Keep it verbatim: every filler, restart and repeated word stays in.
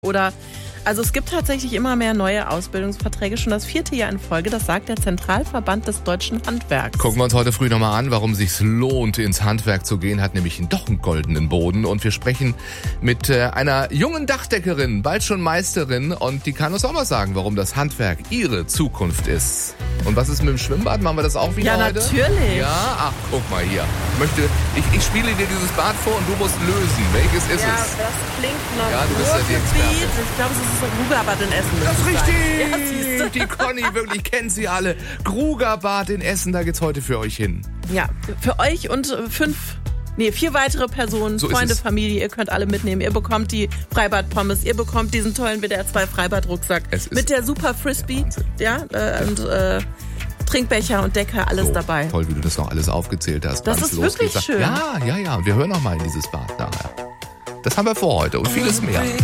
Oder, also es gibt tatsächlich immer mehr neue Ausbildungsverträge, schon das vierte Jahr in Folge, das sagt der Zentralverband des deutschen Handwerks. Gucken wir uns heute früh nochmal an, warum es sich lohnt, ins Handwerk zu gehen, hat nämlich doch einen goldenen Boden. Und wir sprechen mit äh, einer jungen Dachdeckerin, bald schon Meisterin, und die kann uns auch mal sagen, warum das Handwerk ihre Zukunft ist. Und was ist mit dem Schwimmbad? Machen wir das auch wieder ja, heute? Ja, natürlich. Ja, ach, guck mal hier. Ich möchte, ich, ich spiele dir dieses Bad vor und du musst lösen. Welches ist ja, es? Ja, das klingt noch ja, du bist ja die Experte. Ich glaube, es ist ein Grugerbad in Essen. Das ist richtig. Ja, siehst du. Die Conny, wirklich, kennt sie alle. Grugerbad in Essen, da geht's heute für euch hin. Ja, für euch und fünf... Nee, vier weitere Personen, so Freunde, Familie, ihr könnt alle mitnehmen. Ihr bekommt die Freibad-Pommes, ihr bekommt diesen tollen W D R zwei Freibad-Rucksack mit der Super Frisbee, Wahnsinn. ja, äh, und äh, Trinkbecher und Decke, alles so dabei. Toll, wie du das noch alles aufgezählt hast. Das ist wirklich schön. Ja, ja, ja, und wir hören noch mal in dieses Bad nachher. Das haben wir vor heute und vieles mehr.